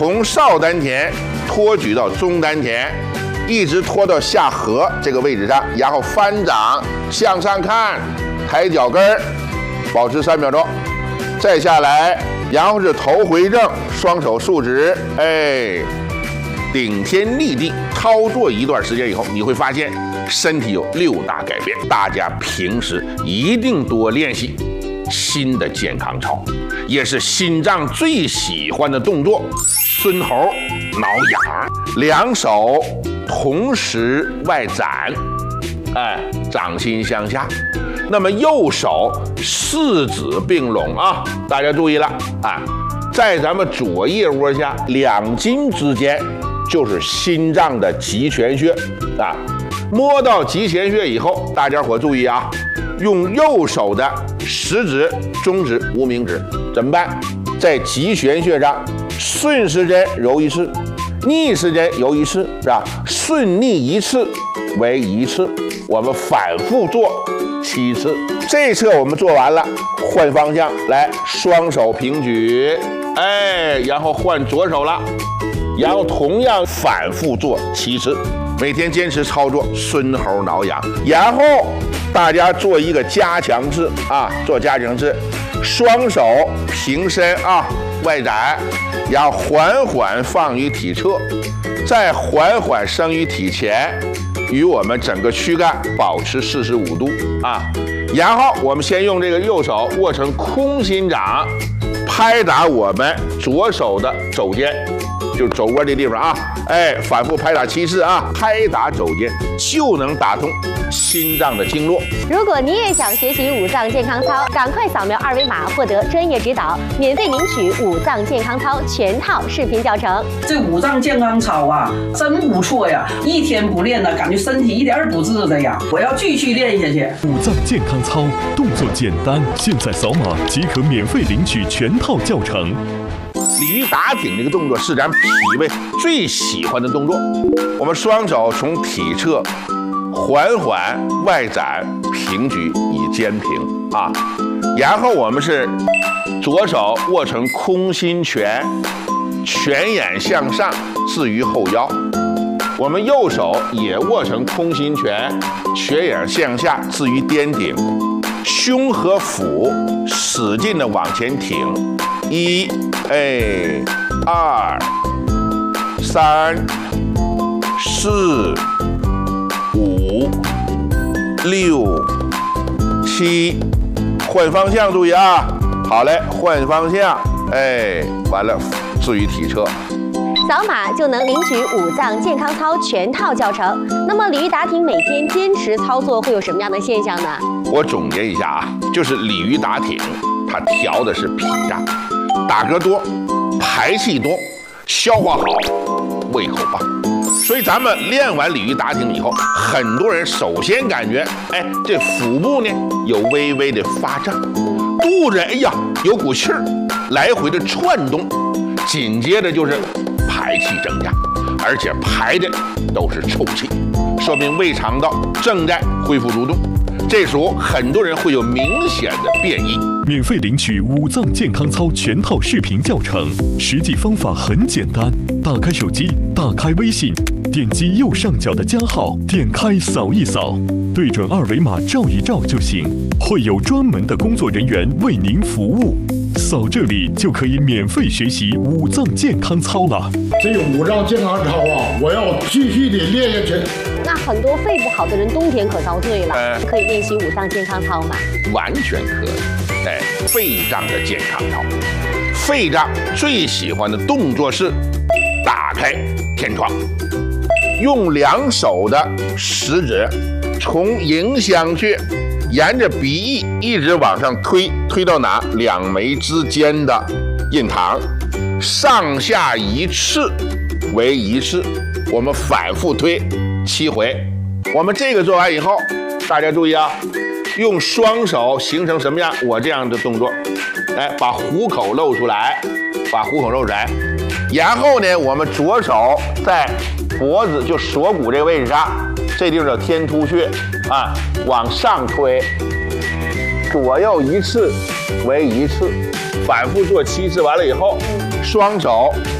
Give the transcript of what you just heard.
从少丹田托举到中丹田，一直拖到下颌这个位置上，然后翻掌向上看，抬脚跟儿，保持3秒钟，再下来，然后是头回正，双手竖直，顶天立地。操作一段时间以后，你会发现身体有6大改变。大家平时一定多练习。新的健康操，也是心脏最喜欢的动作，孙猴挠痒，两手同时外展，掌心向下。那么右手四指并拢啊，大家注意了啊，在咱们左腋窝下2筋之间就是心脏的极泉穴啊。摸到极泉穴以后，大家伙注意啊，用右手的食指、中指、无名指怎么办？在极泉穴上顺时针揉1次，逆时针揉1次，是吧？顺逆1次为1次，我们反复做7次。这侧我们做完了，换方向来，双手平举，然后换左手了，然后同样反复做7次。每天坚持操作，孙猴挠痒。然后大家做一个加强式啊，做加强式，双手平伸啊，外展，然后缓缓放于体侧，再缓缓升于体前，与我们整个躯干保持45度啊。然后我们先用这个右手握成空心掌，拍打我们左手的肘尖。就肘窝这地方啊，反复拍打7次啊，拍打肘尖就能打通心脏的经络。 如果你也想学习5脏健康操，赶快扫描2维码获得专业指导，免费领取5脏健康操全套视频教程。 这5脏健康操啊，真不错呀！一天不练呢，感觉身体一点不自在呀。我要继续练下去。 5脏健康操动作简单，现在扫码即可免费领取全套教程。 鲤鱼打挺这个动作是咱脾胃最喜欢的动作。我们双手从体侧缓缓外展平举以肩平啊，然后我们是左手握成空心拳，拳眼向上置于后腰，我们右手也握成空心拳，拳眼向下置于颠顶，胸和腹使劲的往前挺，1、2、3、4、5、6、7，换方向注意啊！好嘞，换方向，完了置于体侧。 扫码就能领取5脏健康操全套教程。那么鲤鱼打挺每天坚持操作会有什么样的现象呢？我总结一下啊，就是鲤鱼打挺，它调的是脾脏，打嗝多，排气多，消化好，胃口棒。所以咱们练完鲤鱼打挺以后，很多人首先感觉，这腹部呢有微微的发胀，肚子有股气儿，来回的窜动，紧接着就是排气增加，而且排的都是臭气，说明胃肠道正在恢复蠕动。这时候很多人会有明显的变异。 免费领取5脏健康操全套视频教程，实际方法很简单，打开手机，打开微信，点击右上角的加号，点开扫一扫，对准2维码照一照就行，会有专门的工作人员为您服务。扫这里就可以免费学习5脏健康操了。 这5脏健康操啊，我要继续的练下去。 那很多肺不好的人冬天可遭罪了，可以练习5脏健康操吗？ 完全可以。肺脏的健康操，肺脏最喜欢的动作是打开天窗，用2手的食指从迎香穴沿着鼻翼一直往上推到哪？2眉之间的印堂，上下1次为1次，我们反复推7回。我们这个做完以后，大家注意啊，用双手形成什么样？我这样的动作，把虎口露出来，然后呢，我们左手在脖子就锁骨这个位置上，这地方叫天突穴啊，往上推，左右1次为1次，反复做7次，完了以后，双手